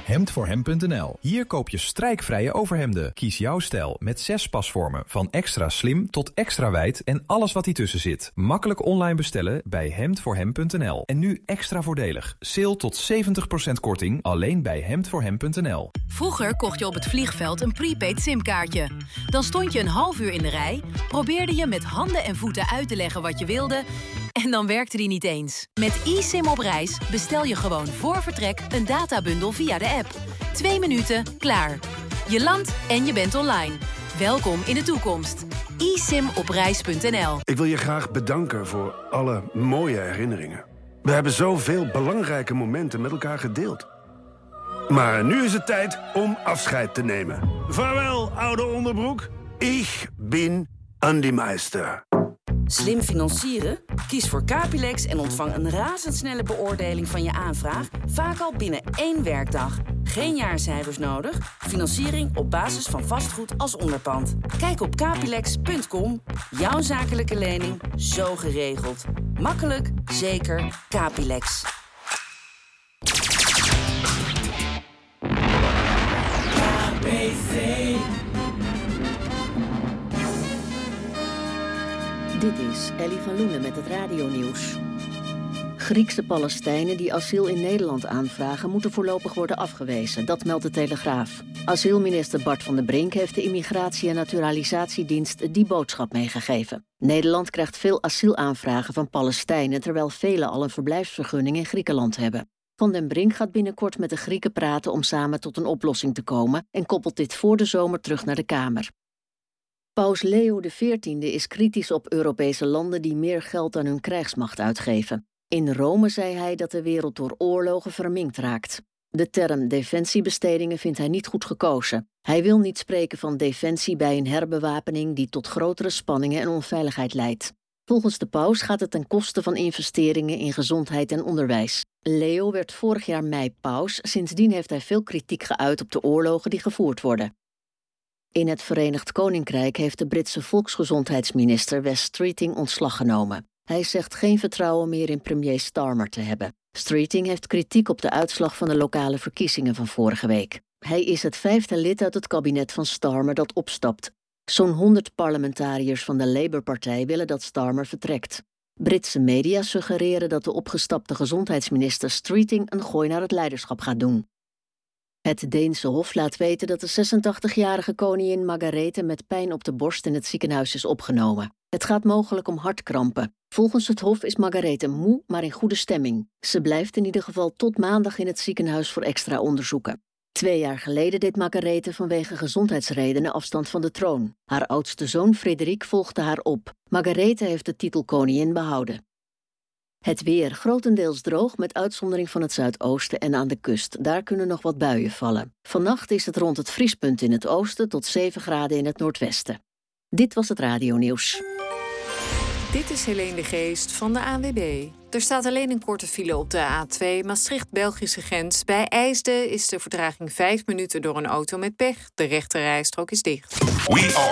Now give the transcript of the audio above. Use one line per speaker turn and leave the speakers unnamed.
hemdvoorhem.nl. Hier koop je strijkvrije overhemden. Kies jouw stijl met 6 pasvormen. Van extra slim tot extra wijd en alles wat tussen zit. Makkelijk online bestellen bij hemdvoorhem.nl. En nu extra voordelig. Sale tot 70% korting alleen bij hemdvoorhem.nl.
Vroeger kocht je op het vliegveld een prepaid simkaartje. Dan stond je een half uur in de rij, probeerde je met handen en voeten uit te leggen wat je wilde en dan werkte die niet eens. Met eSIM op reis bestel je gewoon voor vertrek een databundel via de app. 2 minuten, klaar. Je landt en je bent online. Welkom in de toekomst. eSIMopreis.nl.
Ik wil je graag bedanken voor alle mooie herinneringen. We hebben zoveel belangrijke momenten met elkaar gedeeld. Maar nu is het tijd om afscheid te nemen. Vaarwel, oude onderbroek. Ik ben Andy Meister.
Slim financieren? Kies voor Capilex en ontvang een razendsnelle beoordeling van je aanvraag, vaak al binnen 1 werkdag. Geen jaarcijfers nodig, financiering op basis van vastgoed als onderpand. Kijk op capilex.com. Jouw zakelijke lening zo geregeld. Makkelijk, zeker, Capilex.
Dit is Ellie van Loenen met het radionieuws. Griekse Palestijnen die asiel in Nederland aanvragen moeten voorlopig worden afgewezen. Dat meldt de Telegraaf. Asielminister Bart van der Brink heeft de Immigratie- en Naturalisatiedienst die boodschap meegegeven. Nederland krijgt veel asielaanvragen van Palestijnen, terwijl velen al een verblijfsvergunning in Griekenland hebben. Van den Brink gaat binnenkort met de Grieken praten om samen tot een oplossing te komen en koppelt dit voor de zomer terug naar de Kamer. Paus Leo XIV is kritisch op Europese landen die meer geld aan hun krijgsmacht uitgeven. In Rome zei hij dat de wereld door oorlogen verminkt raakt. De term defensiebestedingen vindt hij niet goed gekozen. Hij wil niet spreken van defensie bij een herbewapening die tot grotere spanningen en onveiligheid leidt. Volgens de paus gaat het ten koste van investeringen in gezondheid en onderwijs. Leo werd vorig jaar mei paus. Sindsdien heeft hij veel kritiek geuit op de oorlogen die gevoerd worden. In het Verenigd Koninkrijk heeft de Britse volksgezondheidsminister Wes Streeting ontslag genomen. Hij zegt geen vertrouwen meer in premier Starmer te hebben. Streeting heeft kritiek op de uitslag van de lokale verkiezingen van vorige week. Hij is het 5e lid uit het kabinet van Starmer dat opstapt. Zo'n 100 parlementariërs van de Labour-partij willen dat Starmer vertrekt. Britse media suggereren dat de opgestapte gezondheidsminister Streeting een gooi naar het leiderschap gaat doen. Het Deense Hof laat weten dat de 86-jarige koningin Margarethe met pijn op de borst in het ziekenhuis is opgenomen. Het gaat mogelijk om hartkrampen. Volgens het Hof is Margarethe moe, maar in goede stemming. Ze blijft in ieder geval tot maandag in het ziekenhuis voor extra onderzoeken. 2 jaar geleden deed Margarethe vanwege gezondheidsredenen afstand van de troon. Haar oudste zoon Frederik volgde haar op. Margarethe heeft de titel koningin behouden. Het weer grotendeels droog met uitzondering van het zuidoosten en aan de kust. Daar kunnen nog wat buien vallen. Vannacht is het rond het vriespunt in het oosten tot 7 graden in het noordwesten. Dit was het radionieuws.
Dit is Helene de Geest van de ANWB. Er staat alleen een korte file op de A2 Maastricht-Belgische grens. Bij IJsden is de vertraging 5 minuten door een auto met pech. De rechterrijstrook is dicht.